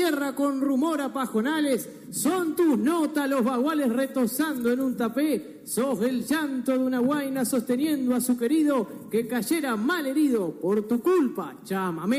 tierra con rumor a pajonales, son tus notas los baguales retozando en un tapé, sos el llanto de una guaina sosteniendo a su querido que cayera mal herido por tu culpa, chamamé.